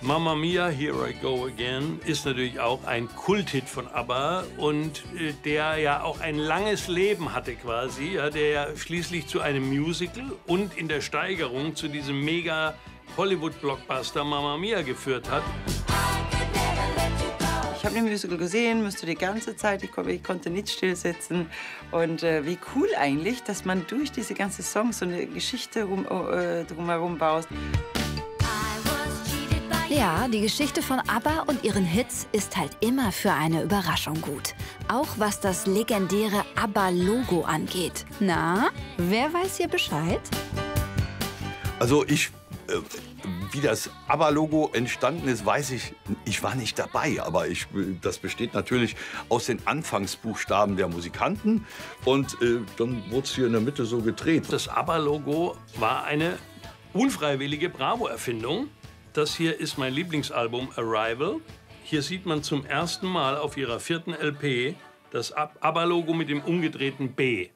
Mamma Mia, Here I Go Again ist natürlich auch ein Kulthit von ABBA und der ja auch ein langes Leben hatte quasi, ja, der ja schließlich zu einem Musical und in der Steigerung zu diesem mega Hollywood-Blockbuster Mamma Mia geführt hat. Ich habe den Musical gesehen, musste die ganze Zeit, ich konnte nicht still sitzen. Und wie cool eigentlich, dass man durch diese ganzen Songs so eine Geschichte drumherum baut. Ja, die Geschichte von ABBA und ihren Hits ist halt immer für eine Überraschung gut. Auch was das legendäre ABBA-Logo angeht. Na, wer weiß hier Bescheid? Also wie das ABBA-Logo entstanden ist, weiß ich. Ich war nicht dabei, aber das besteht natürlich aus den Anfangsbuchstaben der Musikanten. Und dann wurde es hier in der Mitte so gedreht. Das ABBA-Logo war eine unfreiwillige Bravo-Erfindung. Das hier ist mein Lieblingsalbum Arrival. Hier sieht man zum ersten Mal auf ihrer 4. LP das ABBA-Logo mit dem umgedrehten B.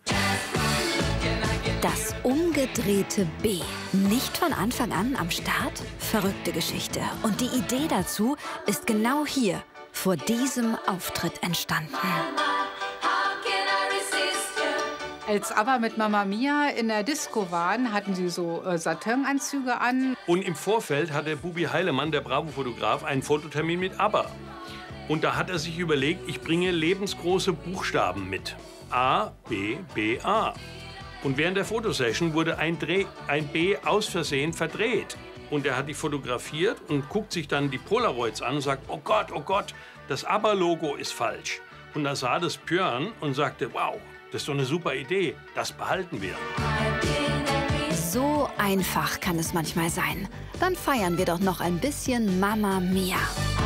Das umgedrehte B. Nicht von Anfang an am Start? Verrückte Geschichte. Und die Idee dazu ist genau hier, vor diesem Auftritt entstanden. Als ABBA mit Mamma Mia in der Disco waren, hatten sie so Satinanzüge an. Und im Vorfeld hatte Bubi Heilemann, der Bravo-Fotograf, einen Fototermin mit ABBA. Und da hat er sich überlegt, ich bringe lebensgroße Buchstaben mit. A, B, B, A. Und während der Fotosession wurde ein B aus Versehen verdreht. Und er hat die fotografiert und guckt sich dann die Polaroids an und sagt, oh Gott, das ABBA-Logo ist falsch. Und da sah das Björn und sagte, wow, das ist doch eine super Idee, das behalten wir. So einfach kann es manchmal sein. Dann feiern wir doch noch ein bisschen Mamma Mia.